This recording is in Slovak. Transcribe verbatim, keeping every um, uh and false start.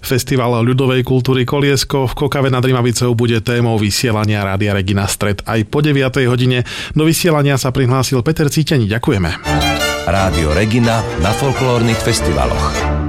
Festival ľudovej kultúry Koliesko v Kokave nad Rimavicou bude témou vysielania Rádia Regina Stred aj po deviatej hodine. Do vysielania sa prihlásil Peter Cíťani. Ďakujeme. Rádio Regina na folklórnych festivaloch.